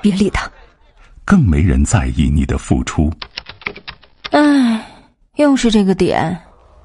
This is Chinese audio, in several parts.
别理他。 更没人在意你的付出。 唉，又是这个点。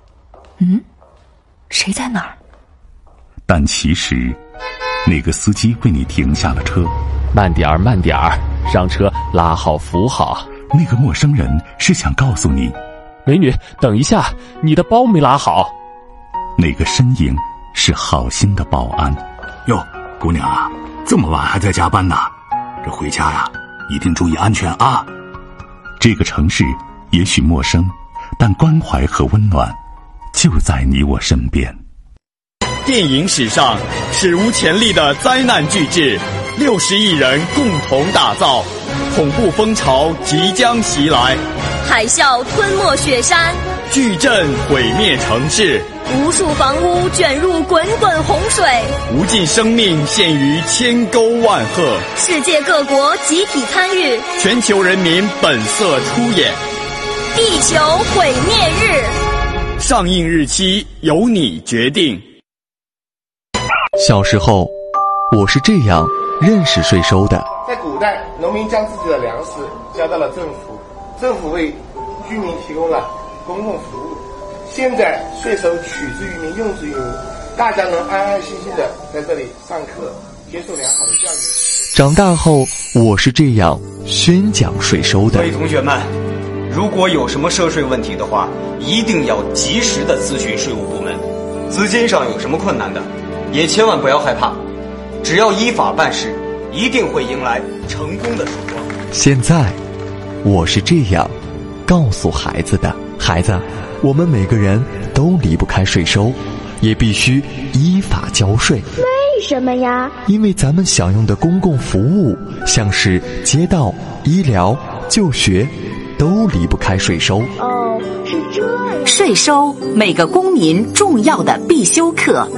谁在哪儿？ 但其实那个司机为你停下了车。 慢点儿，慢点儿，上车拉好扶好。 那个陌生人是想告诉你， 美女，等一下，你的包没拉好。 那个身影是好心的保安。 哟，姑娘啊，这么晚还在加班呢，这回家呀，一定注意安全啊。 这个城市也许陌生，但关怀和温暖就在你我身边。 电影史上史无前例的灾难巨制，60亿人共同打造，恐怖风潮即将袭来， 海啸吞没雪山， 巨震毁灭城市， 无数房屋卷入滚滚洪水， 无尽生命陷于千沟万壑， 世界各国集体参与， 全球人民本色出演。 地球毁灭日， 上映日期由你决定。 小时候，我是这样认识税收的。 在古代，农民将自己的粮食交到了政府，政府为居民提供了公共服务。现在税收取之于民，用之于民，大家能安安心心的在这里上课，接受良好的教育。 长大后，我是这样宣讲税收的。 各位同学们，如果有什么涉税问题的话，一定要及时的咨询税务部门。资金上有什么困难的，也千万不要害怕，只要依法办事，一定会迎来成功的曙光。 现在，我是这样告诉孩子的：孩子，我们每个人都离不开税收，也必须依法交税。 为什么呀？ 因为咱们享用的公共服务，像是街道、医疗、就学，都离不开税收。 哦，是这样。 税收，每个公民重要的必修课。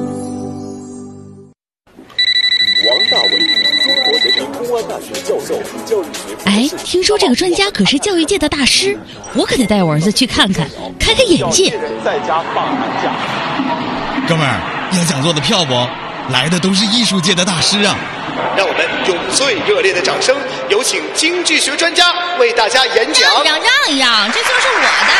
王大伟，中国人民公安大学教授，教育学。 哎，听说这个专家可是教育界的大师，我可得带我儿子去看看，开开眼界。 在家放寒假。 哥们儿，要讲座的票不？来的都是艺术界的大师啊！ 让我们用最热烈的掌声，有请经济学专家为大家演讲。 让一让，这就是我的。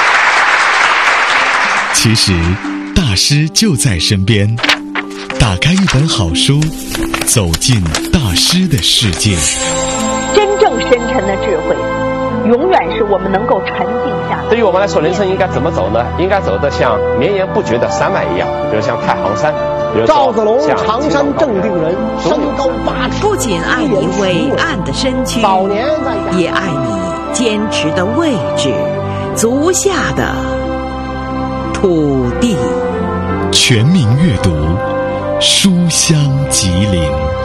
其实，大师就在身边。打开一本好书，走进大师的世界。 真正深沉的智慧，永远是我们能够沉静下来。 对于我们来说，人生应该怎么走呢？应该走得像绵延不绝的山脉一样，比如像太行山。 赵子龙，常山正定人，身高8尺。 不仅爱你伟岸的身躯，也爱你坚持的位置，足下的土地。 全民阅读，书香吉林。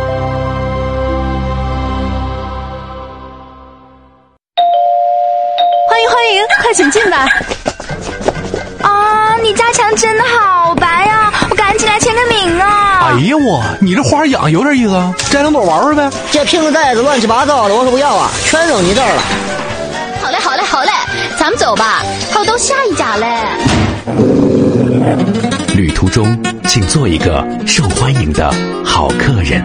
欢迎，快请进来。 啊，你家墙真的好白呀！我赶紧来签个名啊！ 哎呀我，你这花养有点意思啊，摘两朵玩玩呗。 这瓶子袋子乱七八糟的，我可不要啊，全扔你这儿了。 好嘞，咱们走吧，还有到下一家嘞。 旅途中，请做一个受欢迎的好客人。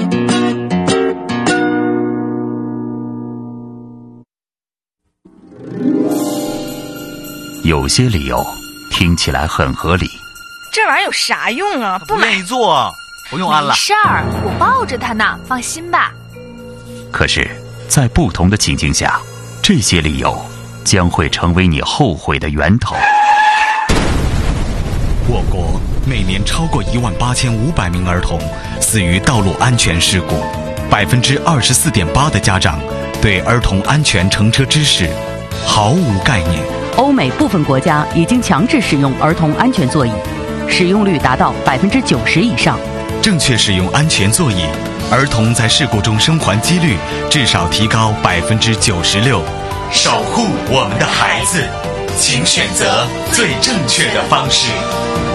有些理由听起来很合理。 这玩意儿有啥用啊？ 不愿意做，不用安了。 没事儿，我抱着它呢，放心吧。 可是，在不同的情境下，这些理由将会成为你后悔的源头。 我国每年超过18500名儿童死于道路安全事故，24.8%的家长对儿童安全乘车知识毫无概念。 欧美部分国家已经强制使用儿童安全座椅，使用率达到90%以上。 正确使用安全座椅，儿童在事故中生还几率至少提高96%。守护我们的孩子，请选择最正确的方式。